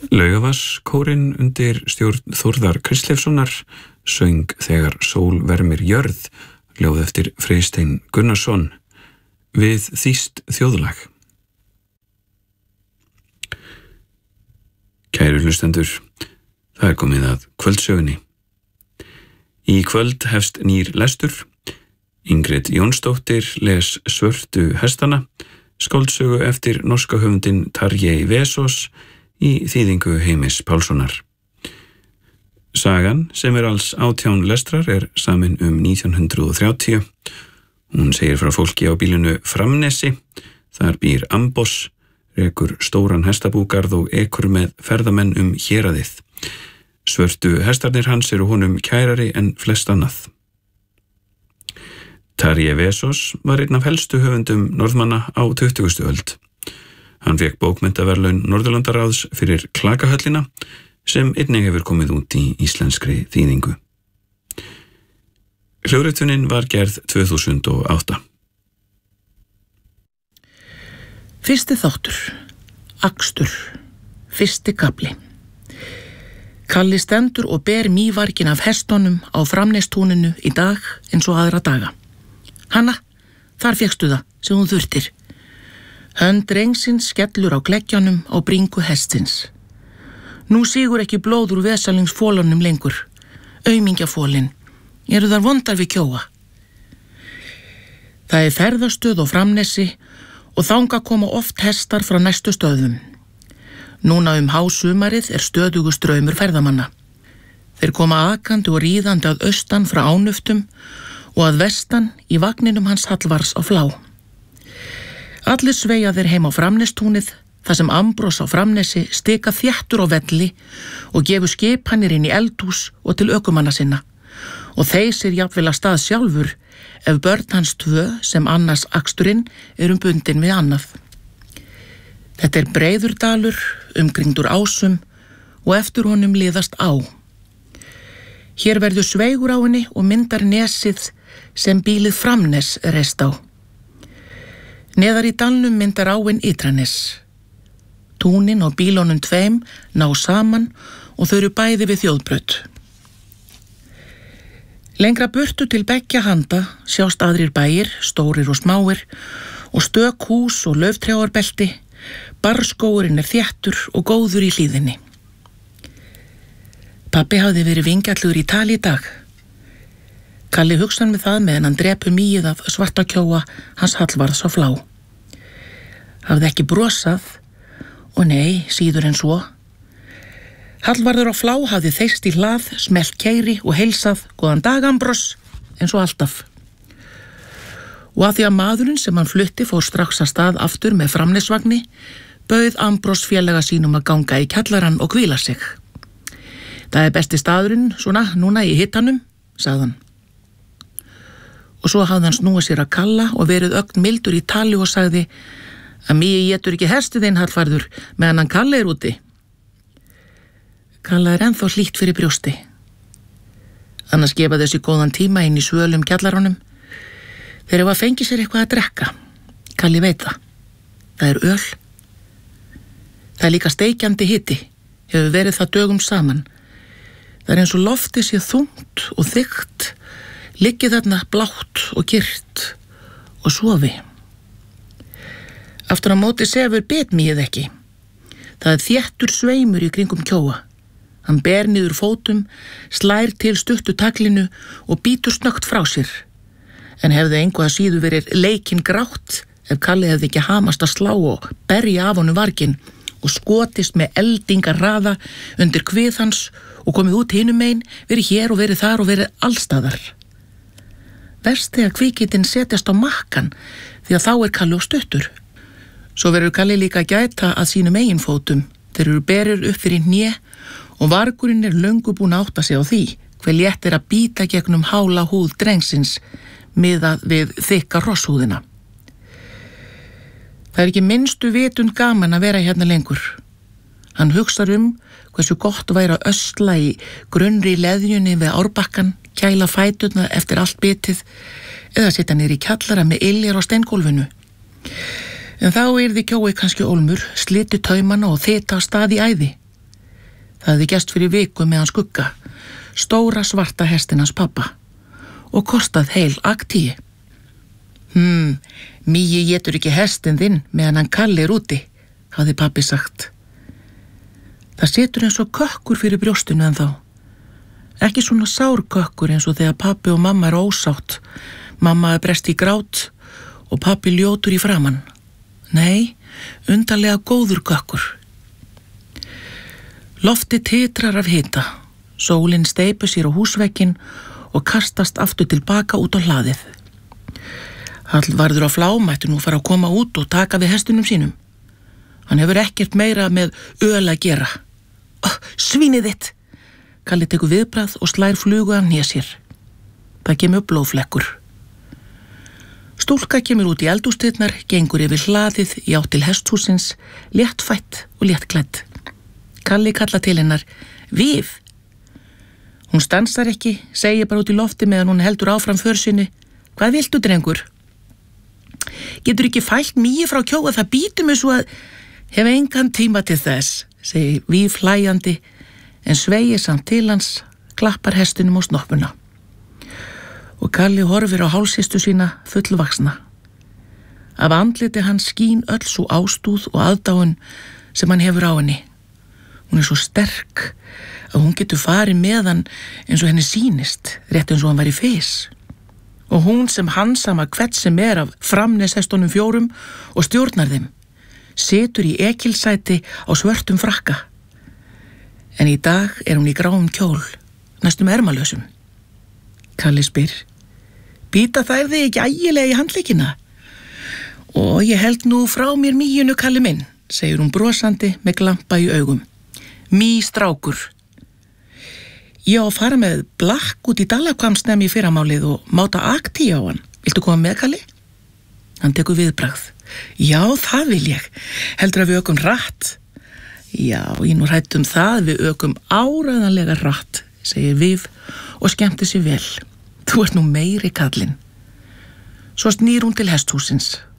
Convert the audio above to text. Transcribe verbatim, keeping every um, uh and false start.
Laugavasskórinn undir stjórn Þórðar Kristleifssonar söng Þegar sól vermir jörð, ljóð eftir Freystein Gunnarsson, við þýskt þjóðlag. Kæru hlustendur, það er komið að kvöldsögunni. Í kvöld hefst nýr lestur. Ingrid Jónsdóttir les Svörtu hestana, skáldsögu eftir norska höfundinn Tarjei Vesaas í þýðingu Heimis Pálssonar. Sagan, sem er alls átján lestrar, er samin um nítján hundrað þrjátíu. Hún segir frá fólki á bílinu Framnesi. Þar býr Amboss, rekur stóran hestabúgarð og ekur með ferðamenn um héraðið. Svörtu hestarnir hans eru honum kærari en flest annað. Tarjei Vesaas var einn af helstu höfundum norðmanna á tuttugustu öld. Hann fékk bókmenntaverðlaun Norðurlandaráðs fyrir Klakahöllina, sem einnig hefur komið út í íslenskri þýðingu. Hljóðritunin var gerð tvö þúsund og átta. Fyrsti þáttur, akstur, fyrsti kafli. Kalli stendur og ber mývargin af hestunum á Framnestúninu í dag eins og aðra daga. Hanna, þar fékkstu það sem hún þurftir. Hönd drengsins skellur á gleggjanum á bringu hestsins. Nú sígur ekki blóð úr vesalingsfólunum lengur. Aumingjafólin, eru þar vondar við kjóa. Það er ferðastöð á Framnesi og þanga koma oft hestar frá næstu stöðum. Núna um hásumarið er stöðugu straumur ferðamanna. Þeir koma akandi og ríðandi að austan frá ánuftum og að vestan í vagninum hans Hallvars á Flá. Allir sveigja þeir heim á Framnestúnið, þar sem Ambrós á Framnesi stika þéttur á velli og gefur skipanir inn í eldhús og til ökumanna sinna og þeysir jafnvel að stað sjálfur ef börn hans tvö sem annars aksturinn erum bundin við annað. Þetta er breiður dalur, umkringdur ásum og eftir honum liðast á. Hér verður sveigur á henni og myndar nesið sem bílið Framnes reist á. Neðar í dalnum myndar áin Ytranes. Túnin og bílónum tveim ná saman og þau eru bæði við þjóðbraut. Lengra burtu til beggja handa sjást aðrir bæir, stórir og smáir, og stök hús og lauftrjáarbelti. Barrskógurinn er þéttur og góður í hlíðinni. Pabbi hafði verið vingjallur í tali í dag. Kalli hugsan með það meðan hann drepu mýið af svartakjóa hans Hallvarðs á Flá. Hafði ekki brosað, og nei, síður en svo. Hallvarður á Flá hafði þeyst í hlað, smellt keyri og heilsað, góðan dag Ambrós, eins og alltaf. Og að því að maðurinn sem hann flutti fór strax að stað aftur með Framnesvagni, bauð Ambrós félaga sínum að ganga í kjallarann og hvíla sig. Það er besti staðurinn, svona, núna í hittanum, sagði hann. Og svo hafði hann snúið sér að Kalla og verið ögn mildur í tali og sagði að mýi étur ekki hestið þinn, Hallvarður, meðan hann Kalli er úti. Kalla er ennþá hlýtt fyrir brjósti. Annars gefa þessi góðan tíma inn í svölum kjallaranum. Þeir eru að fengi sér eitthvað að drekka. Kalli veit það. Það er öl. Það er líka steikjandi hiti, hefur verið það dögum saman. Það er eins og loftið sé þungt og þykkt, liggi þarna blátt og kyrrt og sofi. Aftur á móti sefur bitmýið ekki. Það er þéttur sveimur í kringum kjóa. Hann ber niður fótum, slær til stuttu taglinu og bítur snöggt frá sér. En hefði einhvað síðu verið leikinn grátt ef Kalli hefði ekki hamast að slá og berja af honum varginn og skotist með eldingar raða undir kvið hans og komið út hinum megin, verið hér og verið þar og verið allstaðar. Verst þegar kvikitinn setjast á makkan því að þá er Kalli og stuttur. Svo verður Kalli líka að gæta að sínum eigin fótum. Þeir eru berir upp fyrir hné og vargurinn er löngu búin að átta sig á því hver létt er að bíta gegnum hála húð drengsins miðað við þykka hrosshúðina. Það er ekki minnstu vitund gaman að vera hérna lengur. Hann hugsar um hversu gott væri að ösla í grunnri leðjunni við árbakkan, kæla fæturna eftir allt bitið eða setja niður í kjallara með iljar á steingólfinu. En þá yrði kjói kannski ólmur, sliti taumana og þeta á stað í æði. Það hefði gerst fyrir viku með hans Skugga, stóra svarta hestin hans pappa, og kostað heil aktíi. Hmm, Míi getur ekki hestin þinn meðan hann Kalli er úti, hafði pappi sagt. Það situr eins og kökkur fyrir brjóstinu en þá. Ekki svona sár kökkur eins og þegar pappi og mamma er ósátt. Mamma er brest í grát og pappi ljótur í framan. Nei, undarlega góður kökkur. Lofti titrar af hita. Sólin steypur sér á húsvegginn og kastast aftur tilbaka út á hlaðið. Hallvarður á Flá mætti nú fara að koma út og taka við hestunum sínum. Hann hefur ekkert meira með öl að gera. Oh, svínið þitt! Kalli tekur viðbrað og slær flugu af hné sér. Það kemur blóðflekkur. Stúlka kemur út í eldhúsdyrnar, gengur yfir hlaðið í átt til hesthúsins, léttfætt og léttklædd. Kalli kalla til hennar, Víf! Hún stansar ekki, segir bara út í lofti meðan hún heldur áfram för sinni. Hvað viltu, drengur? Getur ekki fælt Míi frá kjóa, það býtur mig svo að hef engan tíma til þess, segir Víf hlæjandi, en sveigir samt til hans, klappar hestinum á snoppuna. Og Kalli horfir á hálsistu sína fullvaxna. Af andliti hans skín öll svo ástúð og aðdáun sem hann hefur á henni. Hún er svo sterk að hún getur farið með hann eins og henni sýnist, rétt eins og hann var í fés. Og hún sem hansama hvert sem er af framneshestunum fjórum og stjórnar þeim, situr í ekilsæti á svörtum frakka. En í dag er hún í gráum kjól, næstum ermalösum. Kalli spyr, býta þær þig ekki ægilega í handleikina? Og ég held nú frá mér Míinu, Kalli minn, segir hún brosandi með glampa í augum. Mí strákur. Ég á að fara með blakk út í Dalakvamsnemi í fyrramálið og máta akti á hann. Viltu koma með, Kalli? Hann tekur viðbragð. Já, það vil ég. Heldur að við ökum hratt? Já, ég nú hrætt um það, við ökum áræðanlega hratt, segir Víf og skemmti sér vel. Þú ert nú meiri, kallinn. Svo snýr hún til hesthúsins.